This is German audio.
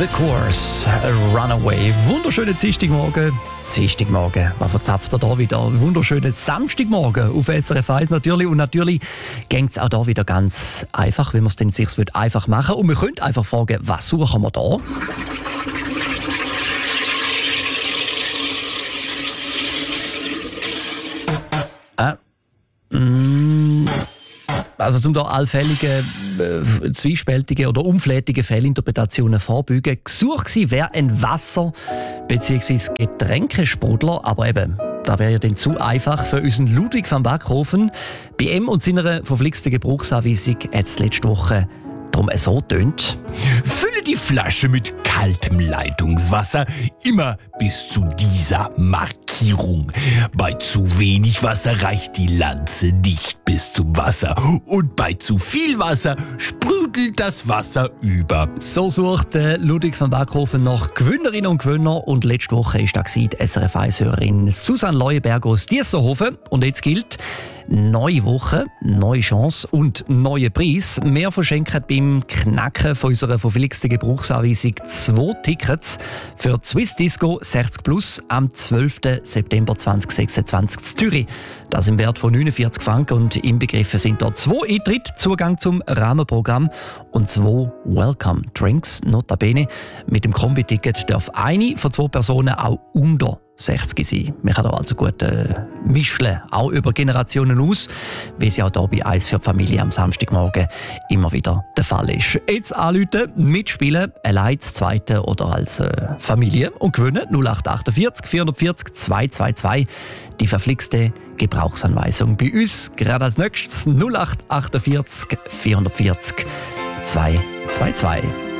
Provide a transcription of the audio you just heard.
The Course, Runaway. Wunderschönen Dienstagmorgen. Was verzapft ihr da wieder? Wunderschönen Samstagmorgen auf SRF 1 natürlich. Und natürlich geht es auch da wieder ganz einfach, wenn man es denn sich einfach machen. Und wir können einfach fragen, was suchen wir da? Also um da allfällige, zwiespältige oder unflätige Fehlinterpretationen vorbeugen, gesucht wäre ein Wasser- bzw. Getränkesprudler, aber eben, da wäre ja dann zu einfach für unseren Ludwig van Backhofen. Bei ihm und seiner verflixten Gebrauchsanweisung hat es letzte Woche darum so tönt. Fülle die Flasche mit kaltem Leitungswasser immer bis zu dieser Markierung. Bei zu wenig Wasser reicht die Lanze nicht bis zum Wasser und bei zu viel Wasser sprudelt das Wasser über. So sucht Ludwig van Backhofen nach Gewinnerinnen und Gewinner und letzte Woche war da die SRF 1-Hörerin Susanne Leuenberg aus Diessenhofen. Und jetzt gilt: neue Woche, neue Chance und neue Preis. Wir verschenken beim Knacken von unserer verflixten Gebrauchsanweisung 2 Tickets für die Swiss Disco 60 Plus am 12. September 2026 in Zürich. Das im Wert von 49 Franken und inbegriffen sind dort 2 Eintritte, Zugang zum Rahmenprogramm und 2 Welcome Drinks. Notabene, mit dem Kombi-Ticket darf eine von 2 Personen auch unter 60 sein. Man kann da also gut mischeln, auch über Generationen aus, wie es ja auch hier bei «Eis für die Familie» am Samstagmorgen immer wieder der Fall ist. Jetzt anrufen, mitspielen, allein das Zweite oder als Familie und gewinnen 0848 440 222. Die verflixte Gebrauchsanweisung bei uns. Gerade als nächstes 0848 440 222.